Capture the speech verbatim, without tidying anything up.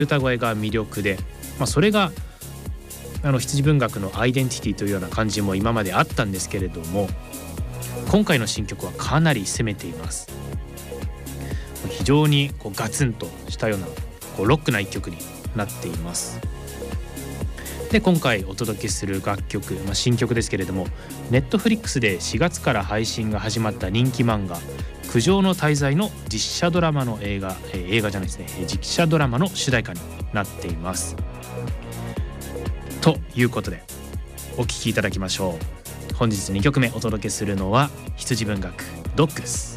歌声が魅力で、まあ、それがあの羊文学のアイデンティティというような感じも今まであったんですけれども、今回の新曲はかなり攻めています。非常にこうガツンとしたようなこうロックな一曲になっています。で今回お届けする楽曲、まあ、新曲ですけれども、ネットフリックスでしがつから配信が始まった人気漫画苦情の滞在の実写ドラマの映画、えー、映画じゃないですね実写ドラマの主題歌になっています。ということでお聴きいただきましょう。本日にきょくめお届けするのは羊文学ドッグス。